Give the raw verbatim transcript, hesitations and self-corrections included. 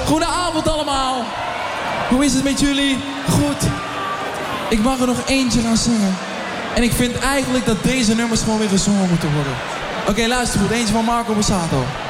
Goedenavond allemaal. Hoe is het met jullie? Goed. Ik mag er nog eentje gaan zingen. En ik vind eigenlijk dat deze nummers gewoon weer gezongen moeten worden. Oké, okay, luister goed. Eentje van Marco Borsato.